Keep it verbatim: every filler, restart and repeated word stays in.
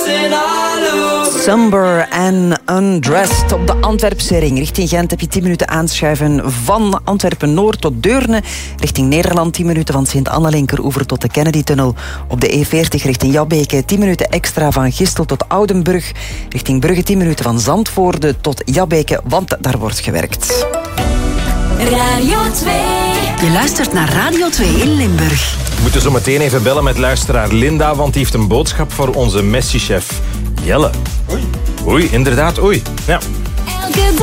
Somber and Undressed op de Antwerpse ring. Richting Gent heb je tien minuten aanschuiven van Antwerpen-Noord tot Deurne. Richting Nederland tien minuten van Sint-Anne-Linkeroever tot de Kennedy-tunnel. Op de E veertig richting Jabbeke tien minuten extra van Gistel tot Oudenbrug. Richting Brugge tien minuten van Zandvoorde tot Jabbeke, want daar wordt gewerkt. Radio twee. Je luistert naar Radio twee in Limburg. We moeten zo meteen even bellen met luisteraar Linda, want die heeft een boodschap voor onze Messi-chef Jelle. Oei. Oei, inderdaad, oei. Ja.